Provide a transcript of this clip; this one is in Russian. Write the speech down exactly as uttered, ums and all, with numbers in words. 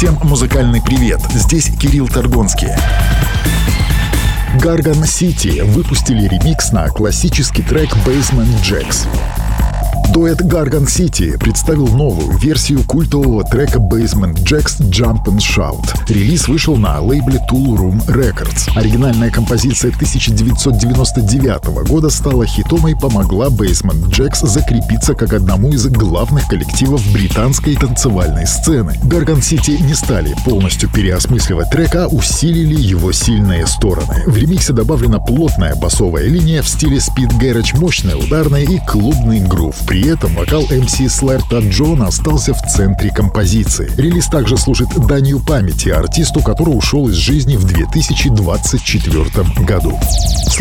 Всем музыкальный привет, здесь Кирилл Торгонский. Gargan City выпустили ремикс на классический трек Basement Jaxx. Дуэт Gargan City представил новую версию культового трека Basement Jaxx Jump and Shout. Релиз вышел на лейбле Tool Room Records. Оригинальная композиция тысяча девятьсот девяносто девятого года стала хитом и помогла Basement Jaxx закрепиться как одному из главных коллективов британской танцевальной сцены. Gargan City не стали полностью переосмысливать трек, а усилили его сильные стороны. В ремиксе добавлена плотная басовая линия в стиле Speed Garage, мощная ударная и клубный грув. При этом вокал эм си Slayer Tad John остался в центре композиции. Релиз также служит данью памяти артисту, который ушел из жизни в две тысячи двадцать четвёртом году.